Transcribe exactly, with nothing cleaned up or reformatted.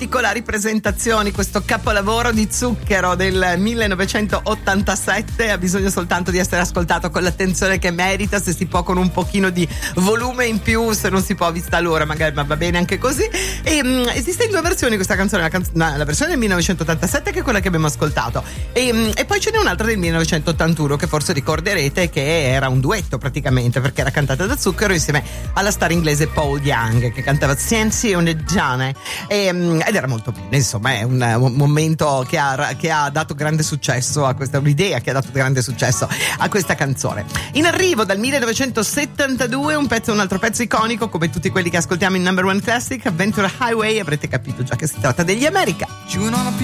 particolari presentazioni. Questo capolavoro di Zucchero del millenovecentottantasette ha bisogno soltanto di essere ascoltato con l'attenzione che merita, se si può con un pochino di volume in più, se non si può vista l'ora magari, ma va bene anche così. E, mh, esiste in due versioni questa canzone, la, canz- la versione del millenovecentottantasette che è quella che abbiamo ascoltato e, mh, e poi ce n'è un'altra del millenovecentottantuno che forse ricorderete, che era un duetto praticamente, perché era cantata da Zucchero insieme alla star inglese Paul Young, che cantava Sensi on the Johnny, e, ed era molto bene, insomma è un, un momento che ha, che ha dato grande successo a questa, un'idea che ha dato grande successo a questa canzone. In arrivo dal millenovecentosettantadue un pezzo, un altro pezzo iconico come tutti quelli che ascoltiamo in Number One Classic, Adventure Highway, avrete capito già che si tratta degli America.